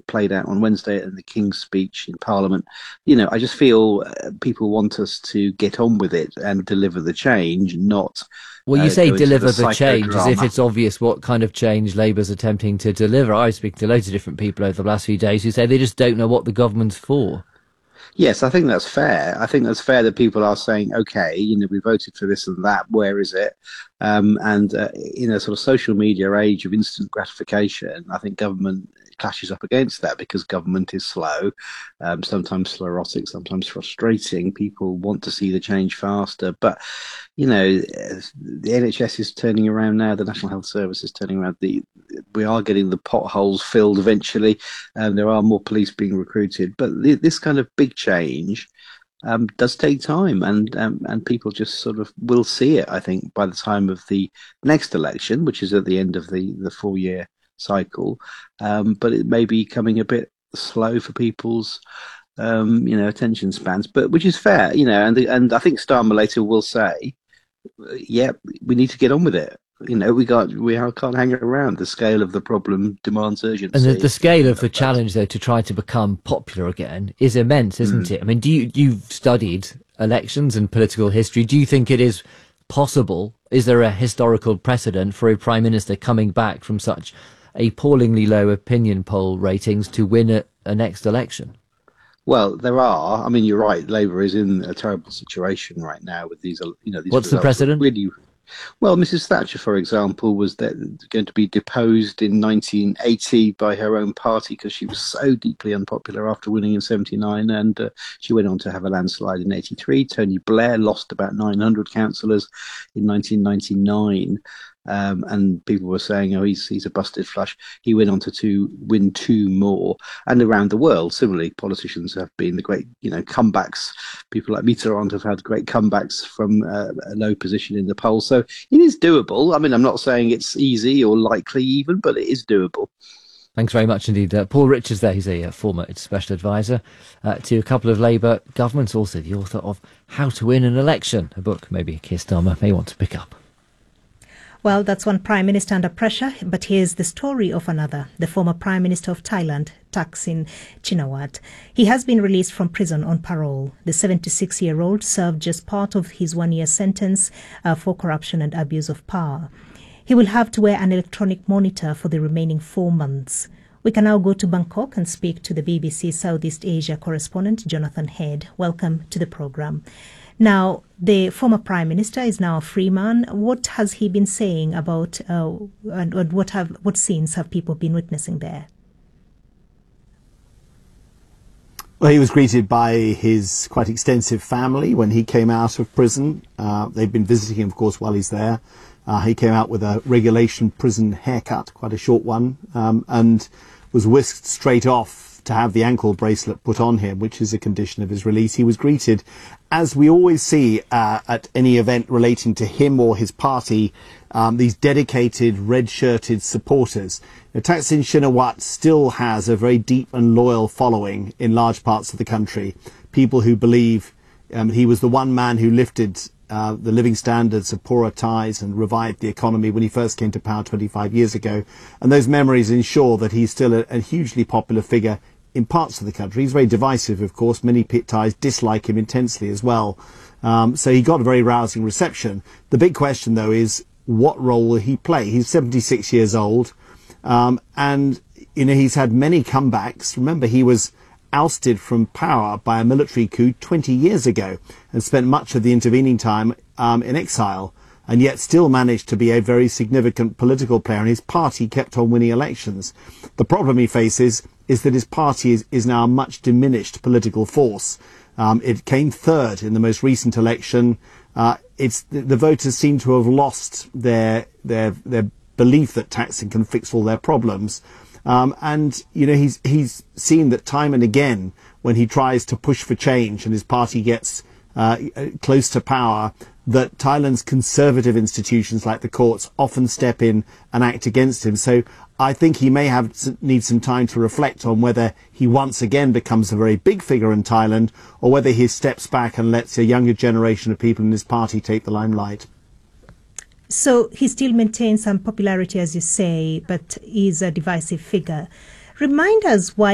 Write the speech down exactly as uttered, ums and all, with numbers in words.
played out on Wednesday in the King's speech in Parliament, you know, I just feel uh, people want us to get on with it and deliver the change, not. Well, you uh, say go into deliver the the change as if psychodrama. it's obvious what kind of change Labour's attempting to deliver. I speak to loads of different people over the last few days who say they just don't know what the government's for. Yes, I think that's fair. I think that's fair that people are saying, okay, you know, we voted for this and that. Where is it? Um, and uh, in a sort of social media age of instant gratification, I think government clashes up against that because government is slow, um, sometimes sclerotic, sometimes frustrating. People want to see the change faster, but you know, the N H S is turning around now. The National Health Service is turning around. The we are getting the potholes filled eventually, and there are more police being recruited. But this kind of big change um, does take time, and um, and people just sort of will see it. I think by the time of the next election, which is at the end of the the four year cycle, um, but it may be coming a bit slow for people's um, you know attention spans. But which is fair, you know, and the, and I think Starmer later will say, yeah, we need to get on with it. You know, we got we can't hang around. The scale of the problem demands And the, urgency. the scale of the challenge, though, to try to become popular again is immense, isn't Mm. it? I mean, do you you've studied elections and political history? Do you think it is possible? Is there a historical precedent for a prime minister coming back from such appallingly low opinion poll ratings to win a, a next election? Well, there are. I mean, you're right. Labour is in a terrible situation right now with these, you know, these What's the results. precedent? Really, well, Missus Thatcher, for example, was that going to be deposed in nineteen eighty by her own party because she was so deeply unpopular after winning in seventy-nine, and uh, she went on to have a landslide in eighty-three. Tony Blair lost about nine hundred councillors in nineteen ninety-nine. Um, and people were saying, "Oh, he's he's a busted flush." He went on to, to win two more, and around the world, similarly, politicians have been the great, you know, comebacks. People like Mitterrand have had great comebacks from uh, a low position in the polls. So it is doable. I mean, I'm not saying it's easy or likely even, but it is doable. Thanks very much indeed. Uh, Paul Richards there, he's a uh, former special advisor uh, to a couple of Labour governments, also the author of How to Win an Election, a book maybe Keir Starmer may want to pick up. Well, that's one prime minister under pressure, but here's the story of another, the former prime minister of Thailand, Thaksin Shinawatra. He has been released from prison on parole. The seventy-six-year-old served just part of his one-year sentence uh, for corruption and abuse of power. He will have to wear an electronic monitor for the remaining four months. We can now go to Bangkok and speak to the B B C Southeast Asia correspondent, Jonathan Head. Welcome to the programme. Now, the former Prime Minister is now a free man. What has he been saying about, uh, and, and what have what scenes have people been witnessing there? Well, he was greeted by his quite extensive family when he came out of prison. Uh, they've been visiting him, of course, while he's there. Uh, he came out with a regulation prison haircut, quite a short one, um, and was whisked straight off to have the ankle bracelet put on him, which is a condition of his release. He was greeted, as we always see uh, at any event relating to him or his party, um, these dedicated red-shirted supporters. Now, Thaksin Shinawatra still has a very deep and loyal following in large parts of the country. People who believe um, he was the one man who lifted Uh, the living standards of poorer Thais and revived the economy when he first came to power twenty-five years ago. And those memories ensure that he's still a, a hugely popular figure in parts of the country. He's very divisive, of course. Many Thais dislike him intensely as well. Um, so he got a very rousing reception. The big question, though, is what role will he play? He's seventy-six years old. Um, and, you know, he's had many comebacks. Remember, he was ousted from power by a military coup twenty years ago and spent much of the intervening time um, in exile, and yet still managed to be a very significant political player, and his party kept on winning elections. The problem he faces is that his party is, is now a much diminished political force. Um, it came third in the most recent election. Uh, it's the, the voters seem to have lost their their their belief that Thaksin can fix all their problems. Um, and, you know, he's he's seen that time and again when he tries to push for change and his party gets uh, close to power, that Thailand's conservative institutions like the courts often step in and act against him. So I think he may have need some time to reflect on whether he once again becomes a very big figure in Thailand or whether he steps back and lets a younger generation of people in his party take the limelight. So he still maintains some popularity, as you say, but is a divisive figure. Remind us why